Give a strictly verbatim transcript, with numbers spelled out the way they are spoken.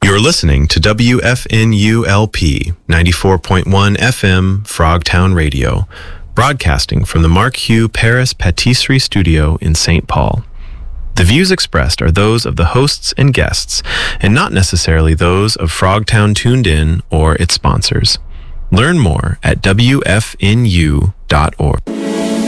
You're listening to W F N U L P ninety-four point one F M Frogtown Radio, broadcasting from the Mark Hugh Paris Patisserie Studio in Saint Paul. The views expressed are those of the hosts and guests, and not necessarily those of Frogtown Tuned In or its sponsors. Learn more at W F N U dot org.